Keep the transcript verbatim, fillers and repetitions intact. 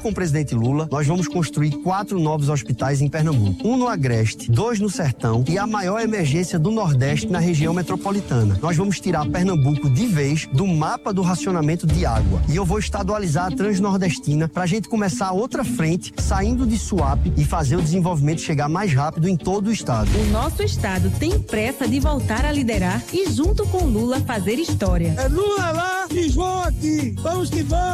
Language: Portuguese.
com o presidente Lula, nós vamos construir quatro novos hospitais em Pernambuco. Um no Agreste, dois no Sertão e a maior emergência do Nordeste na região metropolitana. Nós vamos tirar Pernambuco de vez do mapa do racionamento de água. E eu vou estadualizar a Transnordestina para a gente começar outra frente, saindo de Suape e fazer o desenvolvimento chegar mais rápido em todo o estado. O nosso estado tem pressa de voltar a liderar e junto com Lula fazer história. É Lula lá e João aqui. Vamos que vamos!